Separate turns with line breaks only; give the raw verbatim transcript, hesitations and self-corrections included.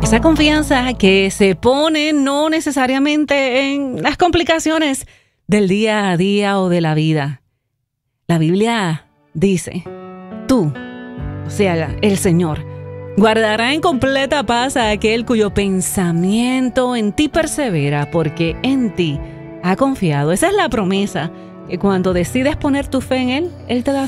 Esa confianza que se pone no necesariamente en las complicaciones del día a día o de la vida. La Biblia dice, tú, o sea, el Señor, guardará en completa paz a aquel cuyo pensamiento en ti persevera, porque en ti ha confiado. Esa es la promesa, que cuando decides poner tu fe en Él, Él te da